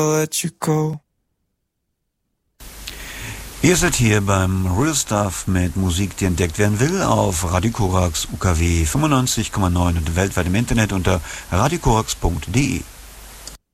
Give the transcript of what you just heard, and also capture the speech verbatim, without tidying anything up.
let you go. Ihr seid hier beim Real Stuff mit Musik, die entdeckt werden will, auf Radio Korax U K W fünfundneunzig Komma neun und weltweit im Internet unter radiokorax punkt de.